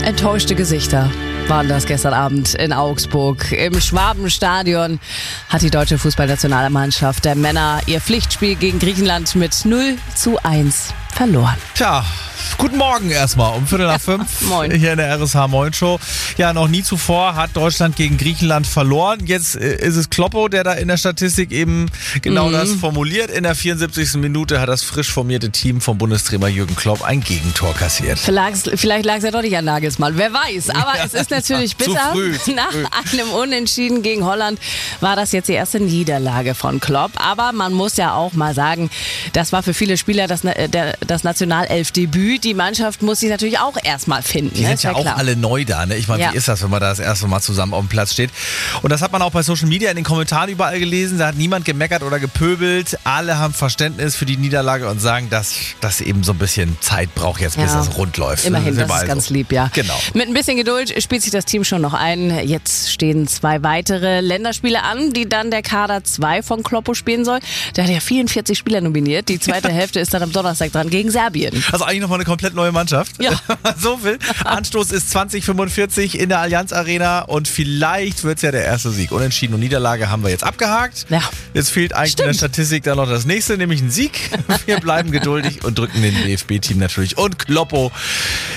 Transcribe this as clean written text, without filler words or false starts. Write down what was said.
Enttäuschte Gesichter waren das gestern Abend in Augsburg. Im Schwabenstadion hat die deutsche Fußballnationalmannschaft der Männer ihr Pflichtspiel gegen Griechenland mit 0:1 verloren. Tja, guten Morgen erstmal um 4:45 Moin. Hier in der RSH Moin Show. Ja, noch nie zuvor hat Deutschland gegen Griechenland verloren. Jetzt ist es Kloppo, der da in der Statistik eben genau das formuliert. In der 74. Minute hat das frisch formierte Team vom Bundestrainer Jürgen Klopp ein Gegentor kassiert. Vielleicht lag es ja doch nicht an Nagelsmann, wer weiß. Aber es ist natürlich bitter. Zu früh. Nach einem Unentschieden gegen Holland war das jetzt die erste Niederlage von Klopp. Aber man muss ja auch mal sagen, das war für viele Spieler das Nationalelf-Debüt. Die Mannschaft muss sich natürlich auch erstmal finden. Die sind ja auch alle neu da. Ne? Ich meine, Ja. Wie ist das, wenn man da das erste Mal zusammen auf dem Platz steht? Und das hat man auch bei Social Media in den Kommentaren überall gelesen. Da hat niemand gemeckert oder gepöbelt. Alle haben Verständnis für die Niederlage und sagen, dass das eben so ein bisschen Zeit braucht jetzt, bis Ja. das rund läuft. Immerhin, das überall ist ganz so. lieb, ja. Genau. Mit ein bisschen Geduld spielt sich das Team schon noch ein. Jetzt stehen 2 weitere Länderspiele an, die dann der Kader 2 von Kloppo spielen soll. Der hat ja 44 Spieler nominiert. Die zweite Hälfte ist dann am Donnerstag dran gegen Serbien. Also eigentlich nochmal eine komplett neue Mannschaft. Ja. So viel. Anstoß ist 2045 in der Allianz Arena und vielleicht wird es ja der erste Sieg. Unentschieden und Niederlage haben wir jetzt abgehakt. Ja. Jetzt fehlt eigentlich in der Statistik dann noch das nächste, nämlich ein Sieg. Wir bleiben geduldig und drücken dem DFB-Team natürlich und Kloppo